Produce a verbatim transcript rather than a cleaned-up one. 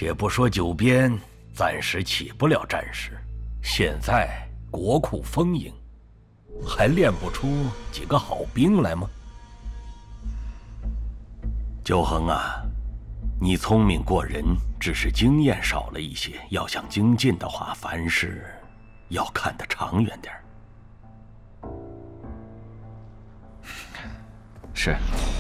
且不说九边暂时起不了战事，现在国库丰盈，还练不出几个好兵来吗？九恒啊，你聪明过人，只是经验少了一些。要想精进的话，凡事要看得长远点儿。 是。